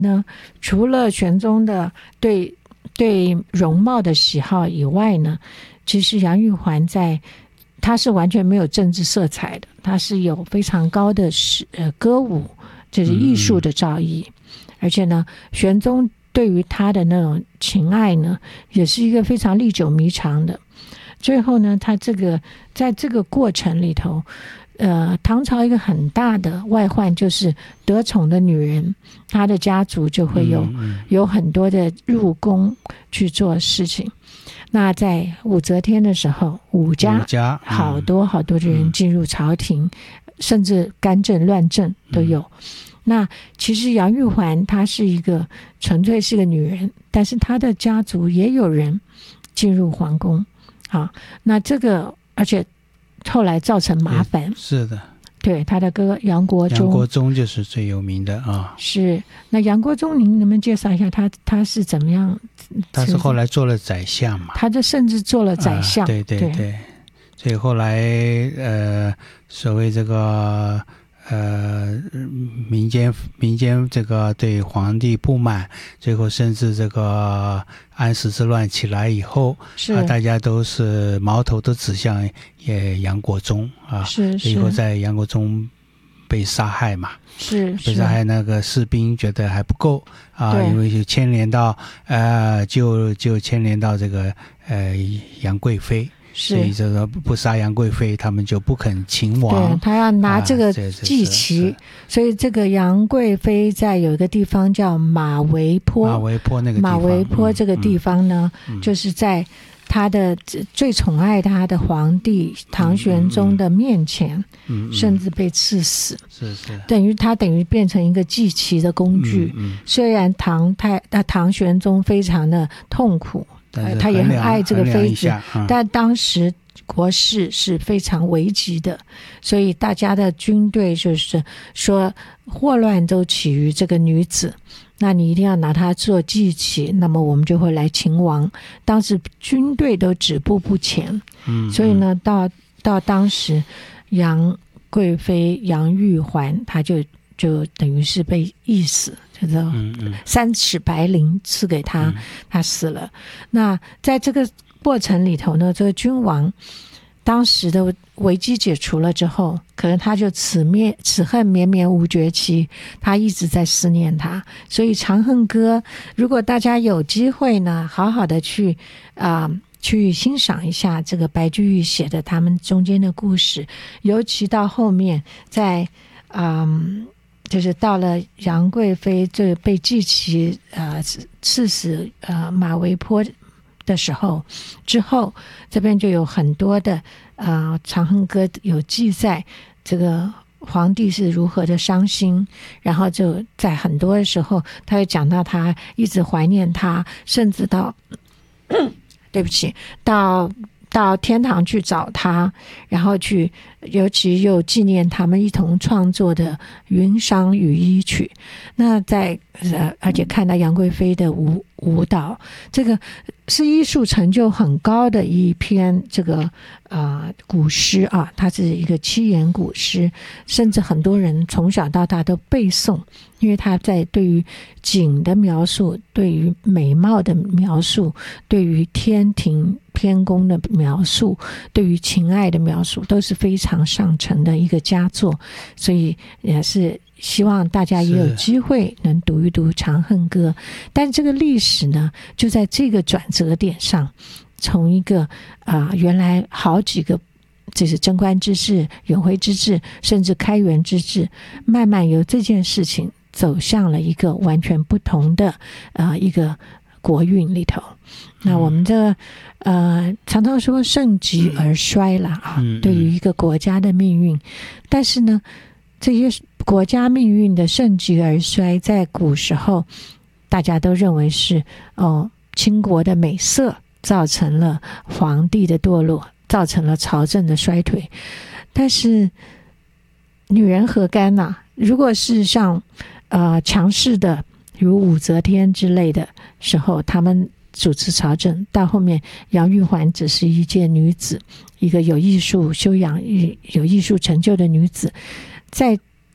呢，除了玄宗的对容貌的喜好以外呢，其实杨玉环他是完全没有政治色彩的，他是有非常高的歌舞，就是艺术的造诣，而且呢，玄宗对于他的那种情爱呢，也是一个非常历久弥长的。最后呢，他在这个过程里头，唐朝一个很大的外患就是得宠的女人，她的家族就会有很多的入宫去做事情。那在武则天的时候，武家好多的人进入朝廷，甚至干政乱政都有。那其实杨玉环她是一个纯粹是个女人，但是她的家族也有人进入皇宫。好，那这个而且后来造成麻烦。 是的， 对，他的哥哥杨国忠就是最有名的啊。是， 那杨国忠您能不能介绍一下他是怎么样？ 他是后来做了宰相嘛， 他这甚至做了宰相。 对，所以后来所谓这个民间这个对皇帝不满，最后甚至这个安史之乱起来以后，大家都是矛头都指向杨国忠啊。以后在杨国忠被杀害嘛，被杀害那个士兵觉得还不够啊，因为就牵连到就牵连到这个杨贵妃。所以这个不杀杨贵妃，他们就不肯勤王。 对，他要拿这个祭旗，所以这个杨贵妃在有一个地方叫马嵬坡那个地方，马嵬坡这个地方呢，就是在他的最宠爱他的皇帝唐玄宗的面前，甚至被刺死。等于变成一个祭旗的工具。虽然唐玄宗非常的痛苦。他也很爱这个妃子，但当时国势是非常危急的，所以大家的军队就是说祸乱都起于这个女子，那你一定要拿她做祭旗，那么我们就会来勤王。当时军队都止步不前，所以呢，到当时杨贵妃杨玉环，她就等于是被缢死。3尺白绫赐给他，他死了。那在这个过程里头呢，这个君王当时的危机解除了之后，可能他就此恨绵绵无绝期，他一直在思念他。所以《长恨歌》，如果大家有机会呢，好好的去欣赏一下这个白居易写的他们中间的故事，尤其到后面在就是到了杨贵妃这被祭旗刺死马嵬坡的时候之后，这边就有很多的长恨歌有记载这个皇帝是如何的伤心，然后就在很多的时候他会讲到他一直怀念他，甚至到对不起到天堂去找他，然后尤其又纪念他们一同创作的《云裳羽衣曲》。那而且看到杨贵妃的舞蹈，这个是艺术成就很高的一篇这个古诗啊，它是一个7言古诗，甚至很多人从小到大都背诵，因为它在对于景的描述，对于美貌的描述，对于天庭天宫的描述，对于情爱的描述，都是非常上乘的一个佳作。所以也是希望大家也有机会能读一读《长恨歌》。但这个历史呢，就在这个转折点上，从一个原来好几个就是贞观之治、永徽之治，甚至开元之治，慢慢由这件事情走向了一个完全不同的一个国运里头。那我们常常说盛极而衰啦对于一个国家的命运，但是呢，这些国家命运的盛极而衰，在古时候大家都认为是倾国的美色造成了皇帝的堕落，造成了朝政的衰退。但是女人何干啊？如果是像强势的如武则天之类的时候，他们主持朝政，到后面杨玉环只是一介女子，一个有艺术修养、有艺术成就的女子，在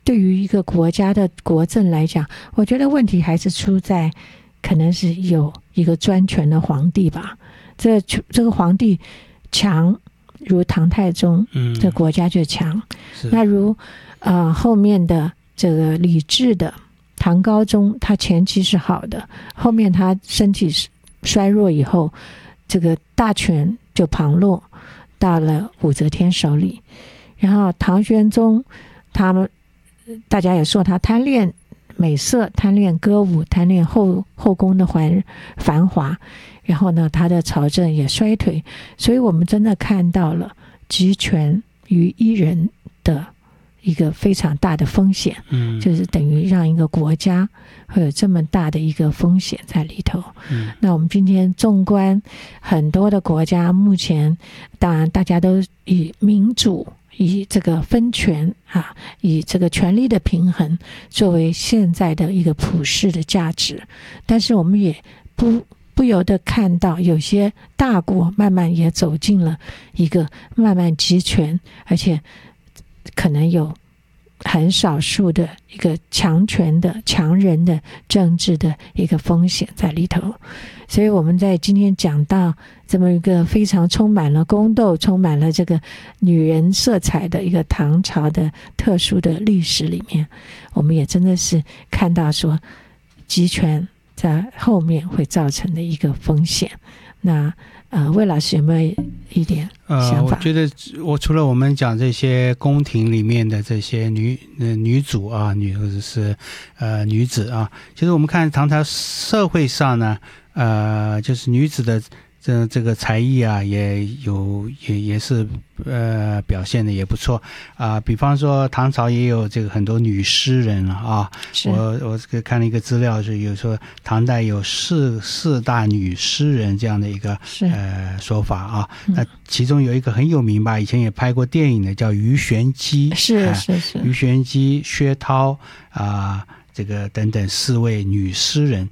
对于一个国家的国政来讲，我觉得问题还是出在可能是有一个专权的皇帝吧。这个皇帝强，如唐太宗，这国家就强。那如后面的这个李治的唐高宗，他前期是好的，后面他身体衰弱以后，这个大权就旁落到了武则天手里。然后唐玄宗，大家也说他贪恋美色，贪恋歌舞，贪恋后宫的繁华，然后呢，他的朝政也衰退。所以我们真的看到了集权于一人的一个非常大的风险，就是等于让一个国家会有这么大的一个风险在里头。那我们今天纵观很多的国家，目前当然大家都以民主，以这个分权以这个权力的平衡作为现在的一个普世的价值，但是我们也不由得看到有些大国慢慢也走进了一个慢慢集权，而且可能有很少数的一个强权的强人的政治的一个风险在里头。所以我们在今天讲到这么一个非常充满了宫斗，充满了这个女人色彩的一个唐朝的特殊的历史里面，我们也真的是看到说集权在后面会造成的一个风险。那魏老师有没有一点想法？ 我觉得除了我们讲这些宫廷里面的这些女主啊，或者是女子啊，其实我们看唐朝社会上呢，就是女子的这个才艺啊，也是表现的也不错啊。比方说唐朝也有这个很多女诗人啊，我看了一个资料，是有说唐代有四大女诗人这样的一个说法啊。那其中有一个很有名吧，以前也拍过电影的，叫鱼玄机， 是鱼玄机、薛涛这个等等4位女诗人。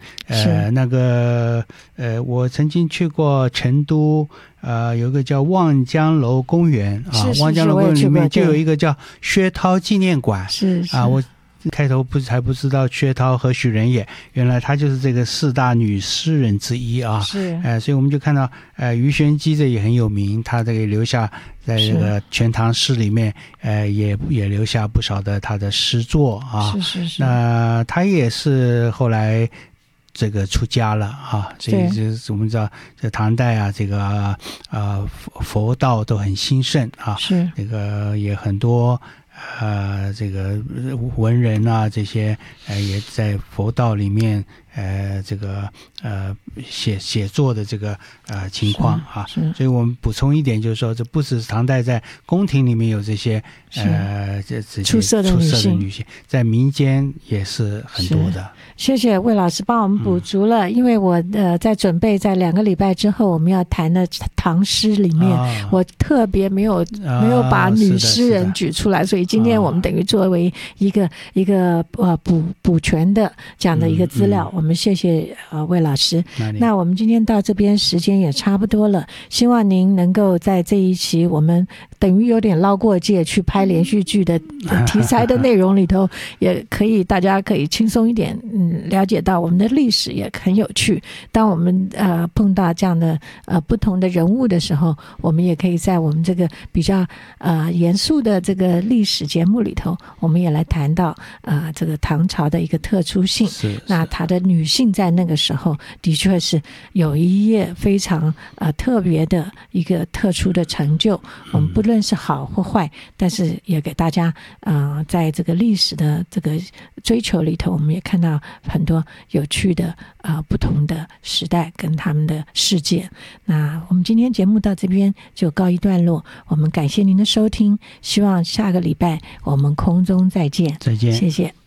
我曾经去过成都，有一个叫望江楼公园望江楼公园里面就有一个叫薛涛纪念馆。我开头还不知道薛涛和许人也，原来她就是这个4大女诗人之一啊。所以我们就看到鱼玄机这也很有名，她这个留下在这个《全唐诗》里面也留下不少的她的诗作啊。那她也是后来这个出家了啊，所以就是我们知道在唐代啊，这个佛道都很兴盛啊，这个也很多这个文人啊，这些也在佛道里面这个写作的这个情况啊。所以我们补充一点，就是说这不只是唐代在宫廷里面有这些出色的女性， 在民间也是很多的。 谢谢魏老师帮我们补足了，因为我在准备在2个礼拜之后我们要谈的唐诗里面，我特别没有把女诗人举出来，所以今天我们等于作为一个补全的这样的一个资料，我们谢谢魏老师。那我们今天到这边时间也差不多了，希望您能够在这一期我们等于有点捞过界去拍连续剧的题材的内容里头也可以大家可以轻松一点了解到我们的历史也很有趣。当我们碰到这样的不同的人物的时候，我们也可以在我们这个比较严肃的这个历史节目里头，我们也来谈到这个唐朝的一个特殊性。那她的女性在那个时候的确是有一页非常特别的一个特殊的成就，我们不论是好或坏，但是也给大家在这个历史的这个追求里头，我们也看到很多有趣的不同的时代跟他们的事件。那我们今天节目到这边就告一段落，我们感谢您的收听，希望下个礼拜我们空中再见。 再见， 谢谢。